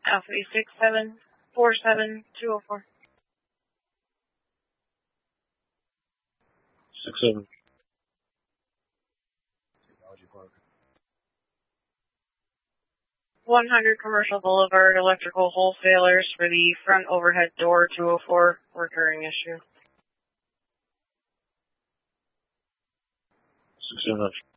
Alpha 6747204. 67. Technology Park. 100 Commercial Boulevard, electrical wholesalers for the front overhead door 204, recurring issue. 67.